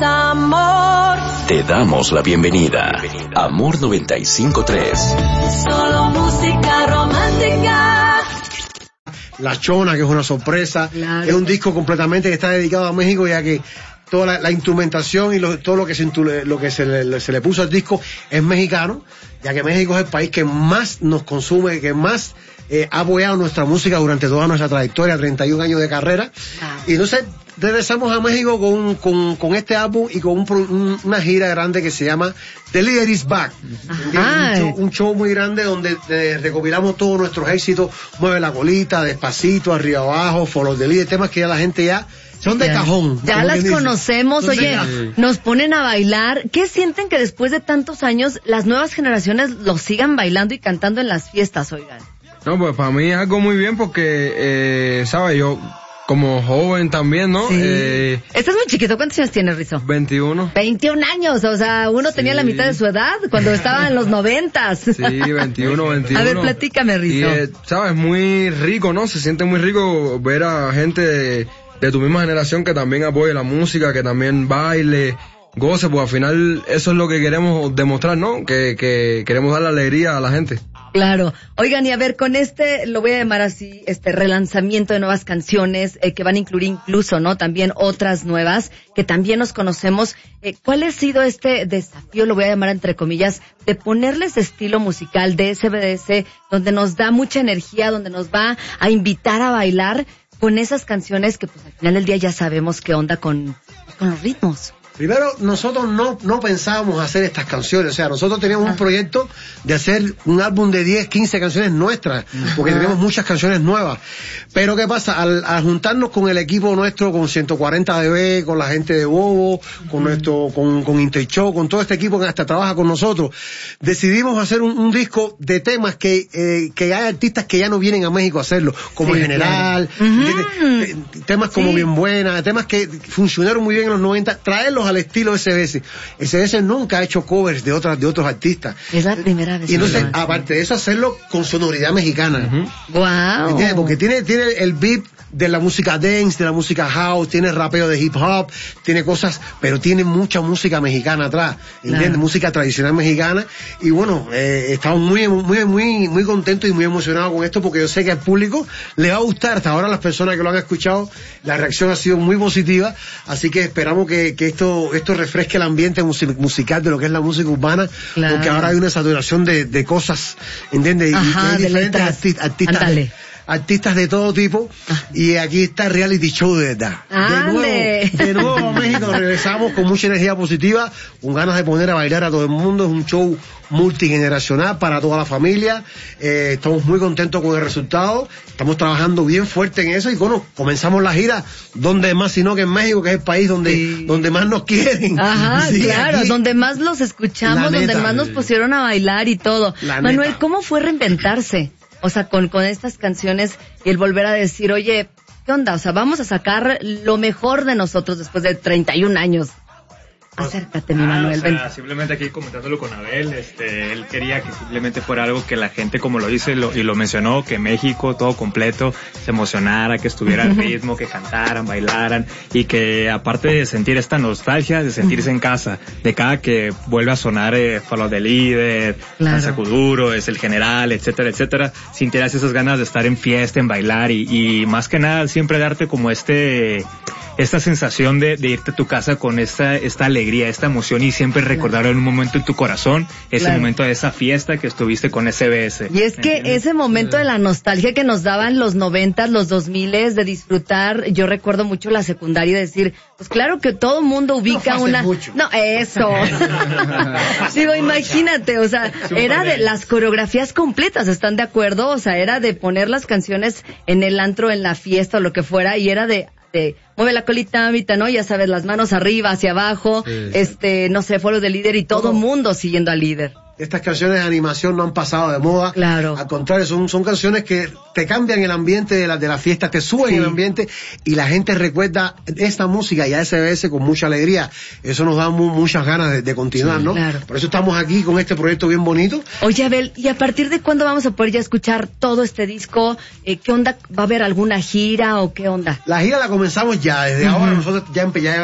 amor. Te damos la bienvenida. Amor 95.3. Solo música romántica. La Chona, que es una sorpresa. Claro. Es un disco completamente que está dedicado a México, ya que toda la instrumentación y todo lo que se le puso al disco es mexicano, ya que México es el país que más nos consume, que más ha apoyado nuestra música durante toda nuestra trayectoria, 31 años de carrera. Y entonces regresamos a México con este álbum y con una gira grande que se llama The Leader is Back. Un show muy grande donde recopilamos todos nuestros éxitos, Mueve la colita, Despacito, Arriba abajo, Follow the Leader, temas que ya la gente ya son de cajón. Ya las conocemos, oye, nos ponen a bailar. ¿Qué sienten que después de tantos años las nuevas generaciones los sigan bailando y cantando en las fiestas, oigan? No, pues para mí es algo muy bien porque, ¿sabes? Yo, como joven también, ¿no? Sí. Estás muy chiquito. ¿Cuántos años tienes, Rizzo? 21. 21 años, o sea, uno tenía la mitad de su edad cuando estaba en los 90s. Sí, 21. A ver, platícame, Rizzo. Y, ¿sabes? Muy rico, ¿no? Se siente muy rico ver a gente de tu misma generación que también apoye la música, que también baile, goce, pues al final eso es lo que queremos demostrar, ¿no? Que queremos dar la alegría a la gente. Claro. Oigan, y a ver, con lo voy a llamar así, relanzamiento de nuevas canciones, que van a incluir incluso, ¿no? También otras nuevas, que también nos conocemos. ¿Cuál ha sido este desafío, lo voy a llamar entre comillas, de ponerles estilo musical de SBDS, donde nos da mucha energía, donde nos va a invitar a bailar con esas canciones que pues al final del día ya sabemos qué onda con los ritmos? Primero, nosotros no pensábamos hacer estas canciones, o sea, nosotros teníamos un proyecto de hacer un álbum de 10, 15 canciones nuestras, porque tenemos muchas canciones nuevas. Pero ¿qué pasa? Al juntarnos con el equipo nuestro, con 140 dB, con la gente de Bobo, con Intershow, con todo este equipo que hasta trabaja con nosotros, decidimos hacer un disco de temas que hay artistas que ya no vienen a México a hacerlo, como En General, claro. Temas como Bien Buena, temas que funcionaron muy bien en los 90, traerlos al estilo SBS. SBS nunca ha hecho covers de otros artistas. Es la primera vez. Y entonces, aparte de eso, hacerlo con sonoridad mexicana. Wow. ¿Entiendes? Porque tiene el beat de la música dance, de la música house, tiene rapeo de hip hop, tiene cosas, pero tiene mucha música mexicana atrás, ¿entiendes? Claro. Música tradicional mexicana. Y bueno, estamos muy contentos y muy emocionados con esto, porque yo sé que al público le va a gustar. Hasta ahora las personas que lo han escuchado, la reacción ha sido muy positiva, así que esperamos que esto refresque el ambiente musical de lo que es la música urbana, claro. Porque ahora hay una saturación de cosas, ¿entiendes? Ajá, y hay diferentes artistas de todo tipo, y aquí está reality show de verdad. De nuevo a México regresamos con mucha energía positiva, con ganas de poner a bailar a todo el mundo. Es un show multigeneracional para toda la familia. Estamos muy contentos con el resultado, estamos trabajando bien fuerte en eso, y bueno, comenzamos la gira donde más sino que en México, que es el país donde más nos quieren. Ajá, sí, claro, aquí, donde más los escuchamos, donde más nos pusieron a bailar y todo. Manuel, ¿cómo fue reinventarse? O sea, con estas canciones y el volver a decir, oye, ¿qué onda? O sea, vamos a sacar lo mejor de nosotros después de 31 años. Acércate, mi Manuel. O sea, simplemente aquí comentándolo con Abel, él quería que simplemente fuera algo que la gente, como lo dice y lo mencionó, que México todo completo se emocionara, que estuviera al ritmo, que cantaran, bailaran, y que aparte de sentir esta nostalgia, de sentirse en casa, de cada que vuelve a sonar Follow the Leader, Danza Kuduro, Es el General, etcétera, etcétera, sintieras esas ganas de estar en fiesta, en bailar, y más que nada siempre darte como esta sensación de irte a tu casa con esta alegría, esta emoción, y siempre recordar en un momento en tu corazón ese momento de esa fiesta que estuviste con SBS. Y es que ese momento de la nostalgia que nos daban los 90s, los 2000s, de disfrutar, yo recuerdo mucho la secundaria y decir, pues claro que todo mundo ubica No, eso. Digo, imagínate, o sea, era de las coreografías completas, ¿están de acuerdo? O sea, era de poner las canciones en el antro, en la fiesta o lo que fuera, y era de mueve la colita, Vita, ¿no? Ya sabes, las manos arriba, hacia abajo, no sé, Follow the Leader, y todo mundo siguiendo al líder. Estas canciones de animación no han pasado de moda. Claro. Al contrario, son canciones que te cambian el ambiente de la fiesta, te suben el ambiente, y la gente recuerda esta música y a SBS con mucha alegría. Eso nos da muchas ganas de continuar, ¿no? Claro. Por eso estamos aquí con este proyecto bien bonito. Oye, Abel, ¿y a partir de cuándo vamos a poder ya escuchar todo este disco? ¿Qué onda? ¿Va a haber alguna gira o qué onda? La gira la comenzamos ya, desde ahora nosotros ya